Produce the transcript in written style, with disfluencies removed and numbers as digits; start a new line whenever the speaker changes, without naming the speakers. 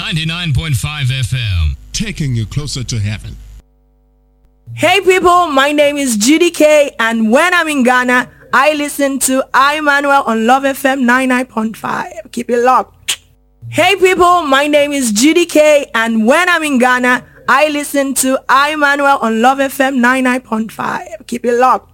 99.5 FM.
Taking you closer to heaven.
Hey people, my name is Judy K, and when I'm in Ghana, I listen to Emmanuel on Love FM 99.5. Keep it locked. Hey people, my name is Judy K, and when I'm in Ghana, I listen to Emmanuel on Love FM 99.5. Keep it locked.